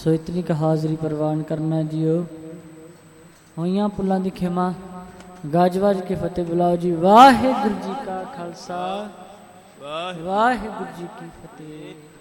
ਸੋ ਇਤਨੀ ਕ ਹਾਜ਼ਰੀ ਪ੍ਰਵਾਨ ਕਰਨਾ ਜੀਓ। ਹੋਈਆਂ ਪੁੱਲਾਂ ਦੀ ਖਿਮਾ ਗੱਜ ਵੱਜ ਕੇ ਫਤਿਹ ਬੁਲਾਓ ਜੀ। ਵਾਹਿਗੁਰੂ ਜੀ ਕਾ ਖਾਲਸਾ ਵਾਹਿਗੁਰੂ ਜੀ ਕੀ ਫਤਿਹ।